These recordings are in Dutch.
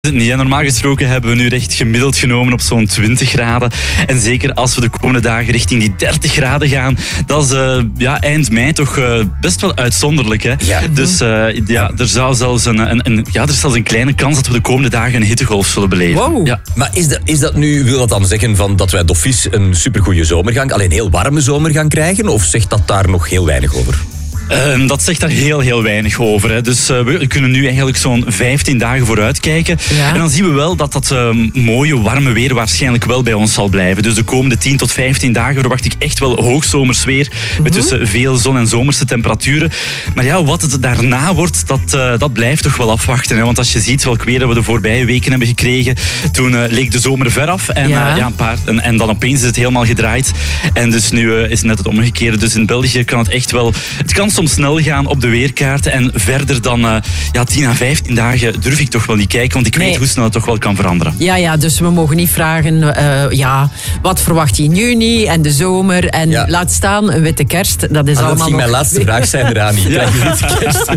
Nee, normaal gesproken hebben we nu recht gemiddeld genomen op zo'n 20 graden. En zeker als we de komende dagen richting die 30 graden gaan, dat is eind mei toch best wel uitzonderlijk. Hè? Ja. Dus er zou zelfs een kleine kans dat we de komende dagen een hittegolf zullen beleven. Wow. Ja. Maar is dat nu, wil dat dan zeggen van dat wij d'office een supergoeie zomer alleen heel warme zomer gaan krijgen? Of zegt dat daar nog heel weinig over? Dat zegt daar heel weinig over. Hè. Dus we kunnen nu eigenlijk zo'n 15 dagen vooruit kijken. Ja. En dan zien we wel dat mooie, warme weer waarschijnlijk wel bij ons zal blijven. Dus de komende 10 tot 15 dagen verwacht ik echt wel hoogzomers weer. Met tussen veel zon en zomerse temperaturen. Maar ja, wat het daarna wordt, dat blijft toch wel afwachten. Hè. Want als je ziet welk weer we de voorbije weken hebben gekregen, toen leek de zomer ver af. En, en dan opeens is het helemaal gedraaid. En dus nu is het net het omgekeerde. Dus in België kan het echt wel... Het kan soms snel gaan op de weerkaarten en verder dan 10 à 15 dagen durf ik toch wel niet kijken, want ik weet hoe snel het toch wel kan veranderen. Ja, dus we mogen niet vragen wat verwacht je in juni en de zomer en laat staan een witte kerst. Dat is allemaal dat ging mijn laatste vraag zijn eraan niet. Krijg je witte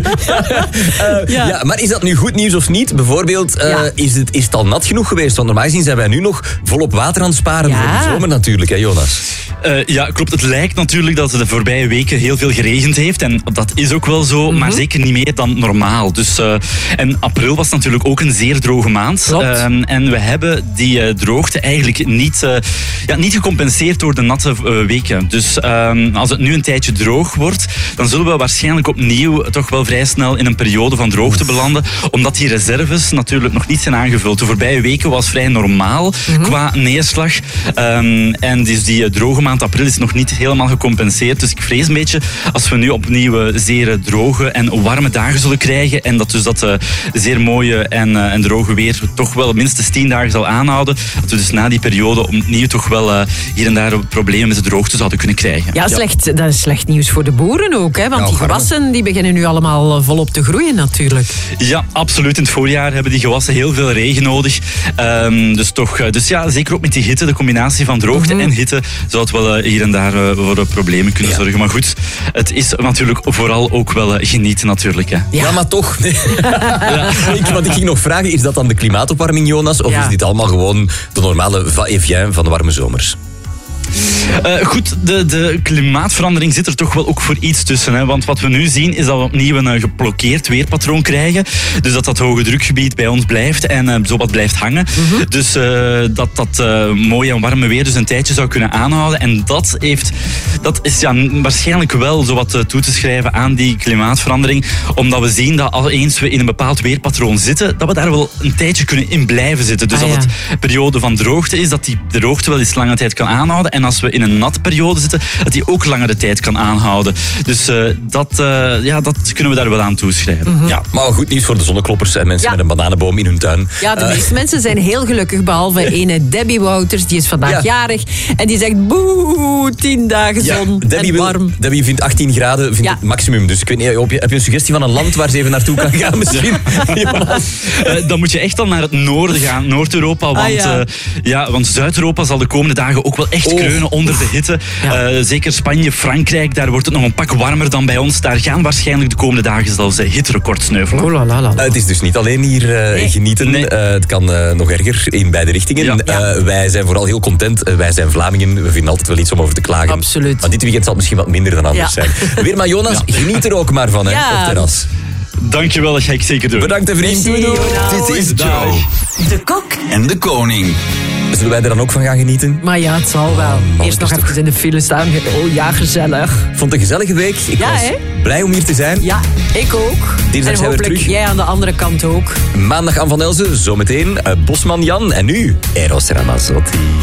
kerst? Maar is dat nu goed nieuws of niet? Bijvoorbeeld, is het al nat genoeg geweest? Want normaal gezien zijn wij nu nog volop water aan het sparen voor de zomer natuurlijk, hè Jonas? Ja, klopt. Het lijkt natuurlijk dat het de voorbije weken heel veel geregend heeft. En dat is ook wel zo, maar zeker niet meer dan normaal. Dus, en april was natuurlijk ook een zeer droge maand. En we hebben die droogte eigenlijk niet gecompenseerd door de natte weken. Dus als het nu een tijdje droog wordt, dan zullen we waarschijnlijk opnieuw toch wel vrij snel in een periode van droogte belanden. Omdat die reserves natuurlijk nog niet zijn aangevuld. De voorbije weken was vrij normaal qua neerslag. En dus die droge maand april is nog niet helemaal gecompenseerd. Dus ik vrees een beetje, als we nu opnieuw zeer droge en warme dagen zullen krijgen en dat zeer mooie en droge weer toch wel minstens 10 dagen zal aanhouden, dat we dus na die periode opnieuw toch wel hier en daar problemen met de droogte zouden kunnen krijgen. Ja, dat is slecht nieuws voor de boeren ook, hè? Want die gewassen die beginnen nu allemaal volop te groeien natuurlijk. Ja, absoluut. In het voorjaar hebben die gewassen heel veel regen nodig. Dus zeker ook met die hitte, de combinatie van droogte en hitte, zou het wel hier en daar voor problemen kunnen zorgen. Maar goed, het is natuurlijk vooral ook wel genieten natuurlijk. Hè. Ja, maar toch. Wat ik ging nog vragen, is dat dan de klimaatopwarming, Jonas? Of is dit allemaal gewoon de normale va-et-vient van de warme zomers? Goed, de klimaatverandering zit er toch wel ook voor iets tussen. Hè? Want wat we nu zien is dat we opnieuw een geblokkeerd weerpatroon krijgen. Dus dat hoge drukgebied bij ons blijft en zo wat blijft hangen. Dus dat mooie en warme weer dus een tijdje zou kunnen aanhouden. En dat is waarschijnlijk wel zo wat toe te schrijven aan die klimaatverandering. Omdat we zien dat al eens we in een bepaald weerpatroon zitten, dat we daar wel een tijdje kunnen in blijven zitten. Dus als het een periode van droogte is, dat die droogte wel eens lange tijd kan aanhouden. En als we in een natte periode zitten, dat die ook langere tijd kan aanhouden. Dus dat kunnen we daar wel aan toeschrijven. Ja, maar goed nieuws voor de zonnekloppers en mensen met een bananenboom in hun tuin. Ja, de meeste mensen zijn heel gelukkig, behalve ene Debbie Wouters, die is vandaag jarig. En die zegt, boe, 10 dagen zon en warm. Debbie vindt 18 graden het maximum. Dus ik weet niet, heb je een suggestie van een land waar ze even naartoe kan gaan misschien? Dan moet je echt al naar het noorden gaan, Noord-Europa. Want Zuid-Europa zal de komende dagen ook wel echt kreunen onder de hitte. Zeker Spanje, Frankrijk, daar wordt het nog een pak warmer dan bij ons. Daar gaan waarschijnlijk de komende dagen zelfs hitterecord sneuvelen. Het is dus niet alleen hier genieten. Nee. Het kan nog erger in beide richtingen. Wij zijn vooral heel content. Wij zijn Vlamingen. We vinden altijd wel iets om over te klagen. Absoluut. Maar dit weekend zal het misschien wat minder dan anders zijn. Weer maar Jonas, geniet er ook maar van op terras. Dankjewel, dat ga ik zeker doen. Bedankt vriend. Dit is Joe. De Kok en de Koning. Zullen wij er dan ook van gaan genieten? Maar ja, het zal wel. Eerst nog even in de file staan. Oh ja, gezellig. Vond het een gezellige week. Ik was blij om hier te zijn. Ja, ik ook. Dinsdag zijn we terug. Jij aan de andere kant ook. Maandag aan Van Elzen, zometeen Bosman Jan en nu Eros Ramazzotti.